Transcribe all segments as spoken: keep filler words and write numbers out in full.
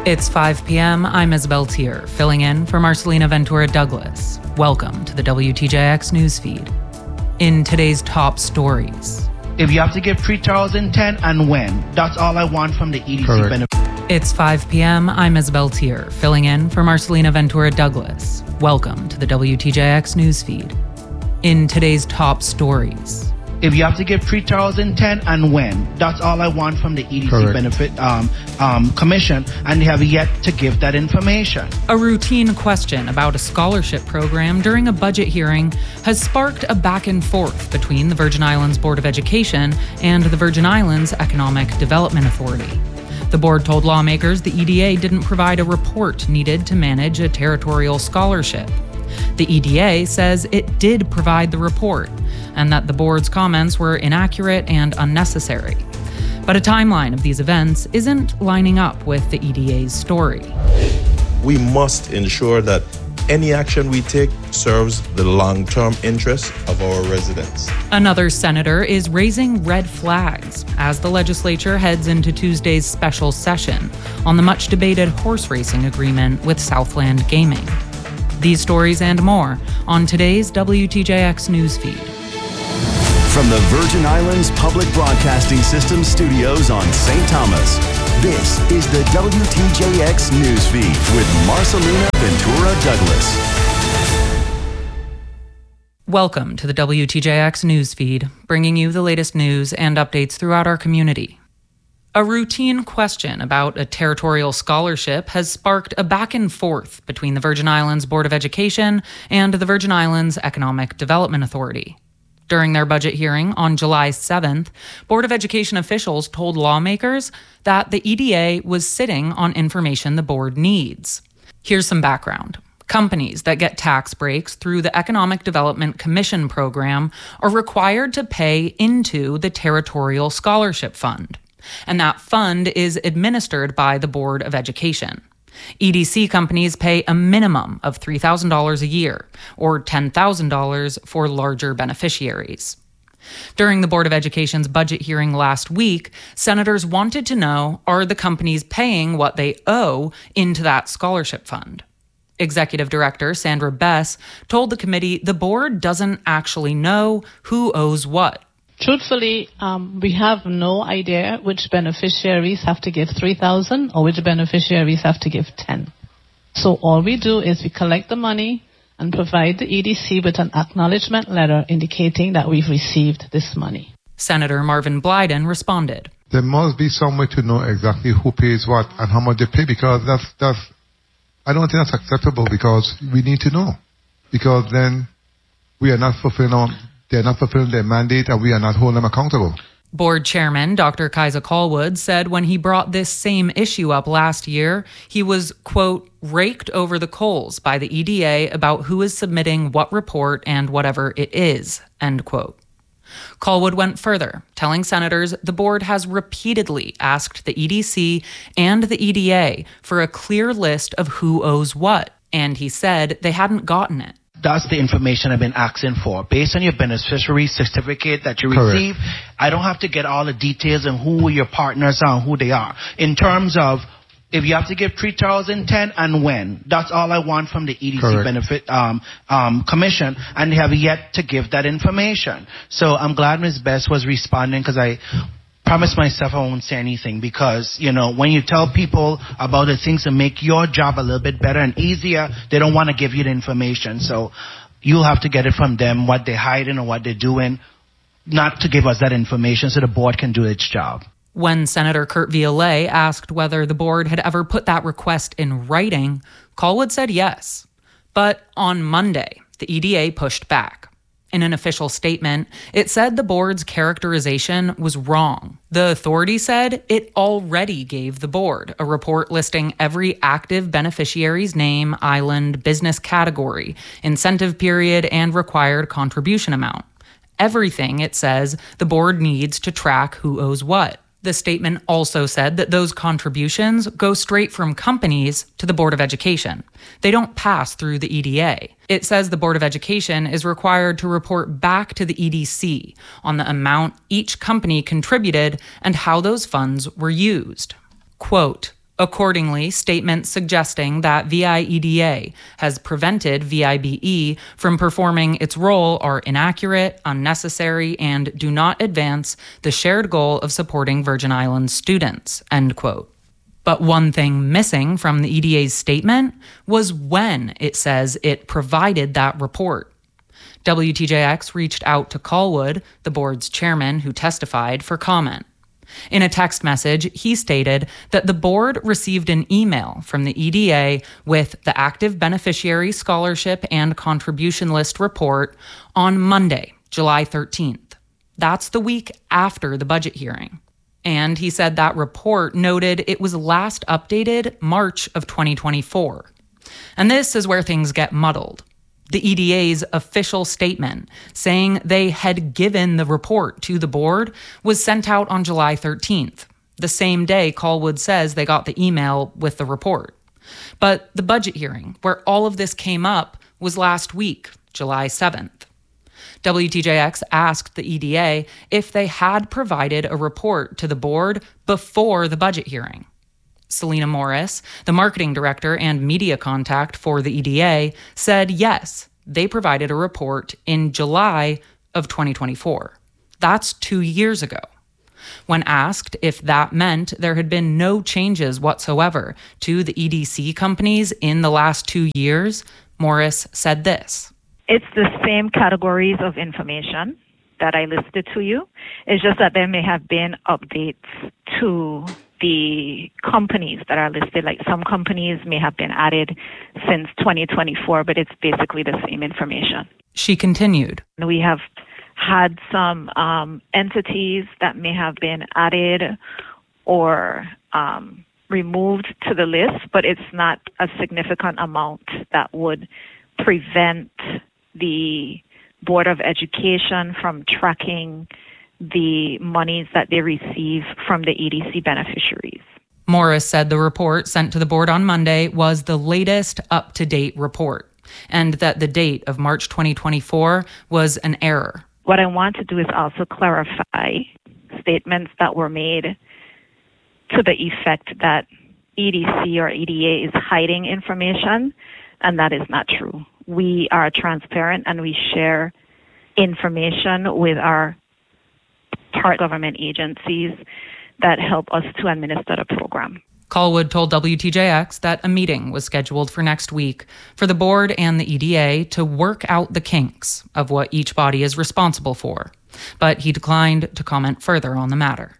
It's five p.m. I'm Isabel Tier, filling in for Marcelina Ventura Douglas. Welcome to the W T J X newsfeed. In today's top stories. If you have to give three thousand ten and when, that's all I want from the E D C benefit. It's five p.m. I'm Isabel Tier, filling in for Marcelina Ventura Douglas. Welcome to the W T J X newsfeed. In today's top stories. If you have to give three thousand ten and when, that's all I want from the E D C Correct. benefit um, um, commission, and they have yet to give that information. A routine question about a scholarship program during a budget hearing has sparked a back and forth between the Virgin Islands Board of Education and the Virgin Islands Economic Development Authority. The board told lawmakers the E D A didn't provide a report needed to manage a territorial scholarship. The E D A says it did provide the report, and that the board's comments were inaccurate and unnecessary. But a timeline of these events isn't lining up with the E D A's story. We must ensure that any action we take serves the long-term interests of our residents. Another senator is raising red flags as the legislature heads into Tuesday's special session on the much-debated horse racing agreement with Southland Gaming. These stories and more on today's W T J X newsfeed. From the Virgin Islands Public Broadcasting System studios on Saint Thomas, this is the W T J X newsfeed with Marcelina Ventura Douglas. Welcome to the W T J X newsfeed, bringing you the latest news and updates throughout our community. A routine question about a territorial scholarship has sparked a back and forth between the Virgin Islands Board of Education and the Virgin Islands Economic Development Authority. During their budget hearing on July seventh, Board of Education officials told lawmakers that the E D A was sitting on information the board needs. Here's some background. Companies that get tax breaks through the Economic Development Commission program are required to pay into the Territorial Scholarship Fund, and that fund is administered by the Board of Education. E D C companies pay a minimum of three thousand dollars a year, or ten thousand dollars for larger beneficiaries. During the Board of Education's budget hearing last week, senators wanted to know, are the companies paying what they owe into that scholarship fund? Executive Director Sandra Bess told the committee the board doesn't actually know who owes what. Truthfully, um, we have no idea which beneficiaries have to give three thousand dollars or which beneficiaries have to give ten thousand dollars. So all we do is we collect the money and provide the E D C with an acknowledgement letter indicating that we've received this money. Senator Marvin Blyden responded. There must be some way to know exactly who pays what and how much they pay, because that's, that's, I don't think that's acceptable, because we need to know. Because then we are not fulfilling our They're not fulfilling their mandate, and we are not holding them accountable. Board Chairman Doctor Kaisa Callwood said when he brought this same issue up last year, he was, quote, raked over the coals by the E D A about who is submitting what report and whatever it is, end quote. Callwood went further, telling senators the board has repeatedly asked the E D C and the E D A for a clear list of who owes what, and he said they hadn't gotten it. That's the information I've been asking for. Based on your beneficiary certificate that you Correct. receive, I don't have to get all the details and who your partners are and who they are. In terms of if you have to give three thousand ten and when, that's all I want from the E D C Correct. benefit um, um, commission, and they have yet to give that information. So I'm glad Miz Bess was responding, because I promised myself I won't say anything, because, you know, when you tell people about the things that make your job a little bit better and easier, they don't want to give you the information. So you'll have to get it from them, what they're hiding or what they're doing, not to give us that information so the board can do its job. When Senator Kurt Violet asked whether the board had ever put that request in writing, Callwood said yes. But on Monday, the E D A pushed back. In an official statement, it said the board's characterization was wrong. The authority said it already gave the board a report listing every active beneficiary's name, island, business category, incentive period, and required contribution amount. Everything, it says, the board needs to track who owes what. The statement also said that those contributions go straight from companies to the Board of Education. They don't pass through the E D A. It says the Board of Education is required to report back to the E D C on the amount each company contributed and how those funds were used. Quote, Accordingly, statements suggesting that V I E D A has prevented V I B E from performing its role are inaccurate, unnecessary, and do not advance the shared goal of supporting Virgin Islands students, end quote. But one thing missing from the E D A's statement was when it says it provided that report. W T J X reached out to Colwood, the board's chairman who testified, for comment. In a text message, he stated that the board received an email from the E D A with the active beneficiary scholarship and contribution list report on Monday, July thirteenth. That's the week after the budget hearing. And he said that report noted it was last updated March of twenty twenty-four. And this is where things get muddled. The E D A's official statement saying they had given the report to the board was sent out on July thirteenth, the same day Colwood says they got the email with the report. But the budget hearing, where all of this came up, was last week, July seventh. W T J X asked the E D A if they had provided a report to the board before the budget hearing. Selena Morris, the marketing director and media contact for the E D A, said yes, they provided a report in July of twenty twenty-four. That's two years ago. When asked if that meant there had been no changes whatsoever to the E D C companies in the last two years, Morris said this. It's the same categories of information that I listed to you. It's just that there may have been updates to the companies that are listed. Like some companies may have been added since twenty twenty-four, but it's basically the same information. She continued. We have had some um, entities that may have been added or um, removed to the list, but it's not a significant amount that would prevent the Board of Education from tracking the monies that they receive from the E D C beneficiaries. Morris said the report sent to the board on Monday was the latest up-to-date report, and that the date of March twenty twenty-four was an error. What I want to do is also clarify statements that were made to the effect that E D C or E D A is hiding information, and that is not true. We are transparent and we share information with our part government agencies that help us to administer the program. Colwood told W T J X that a meeting was scheduled for next week for the board and the E D A to work out the kinks of what each body is responsible for, but he declined to comment further on the matter.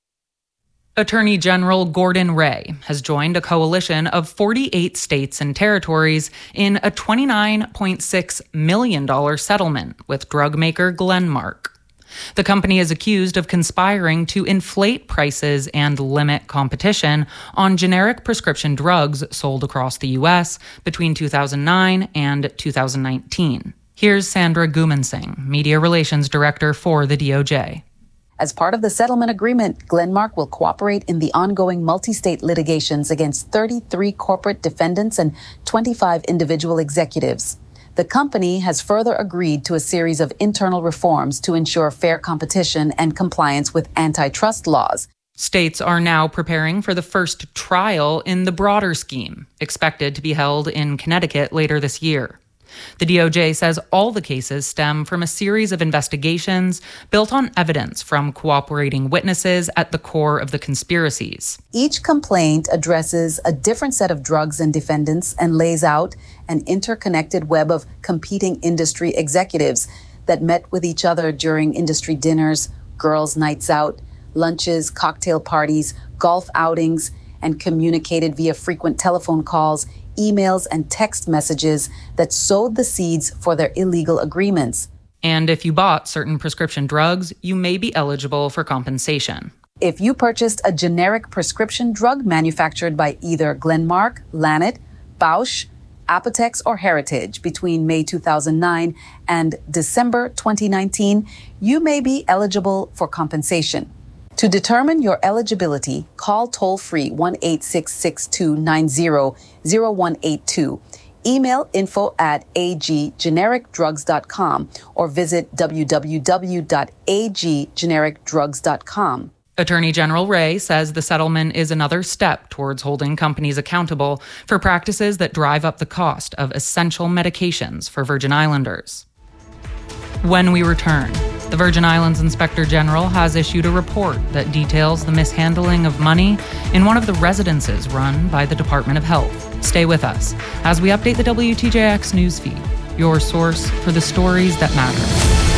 Attorney General Gordon Ray has joined a coalition of forty-eight states and territories in a twenty-nine point six million dollars settlement with drug maker Glenmark. The company is accused of conspiring to inflate prices and limit competition on generic prescription drugs sold across the U S between two thousand nine and two thousand nineteen. Here's Sandra Gumansingh, Media Relations Director for the D O J. As part of the settlement agreement, Glenmark will cooperate in the ongoing multi-state litigations against thirty-three corporate defendants and twenty-five individual executives. The company has further agreed to a series of internal reforms to ensure fair competition and compliance with antitrust laws. States are now preparing for the first trial in the broader scheme, expected to be held in Connecticut later this year. The D O J says all the cases stem from a series of investigations built on evidence from cooperating witnesses at the core of the conspiracies. Each complaint addresses a different set of drugs and defendants and lays out an interconnected web of competing industry executives that met with each other during industry dinners, girls' nights out, lunches, cocktail parties, golf outings, and communicated via frequent telephone calls, emails, and text messages that sowed the seeds for their illegal agreements. And if you bought certain prescription drugs, you may be eligible for compensation. If you purchased a generic prescription drug manufactured by either Glenmark, Lannett, Bausch, Apotex, or Heritage between May two thousand nine and December twenty nineteen, you may be eligible for compensation. To determine your eligibility, call toll-free one eight six six two nine zero zero one eight two, email info at a g generic drugs dot com, or visit w w w dot a g generic drugs dot com. Attorney General Wray says the settlement is another step towards holding companies accountable for practices that drive up the cost of essential medications for Virgin Islanders. When we return, the Virgin Islands Inspector General has issued a report that details the mishandling of money in one of the residences run by the Department of Health. Stay with us as we update the W T J X newsfeed, your source for the stories that matter.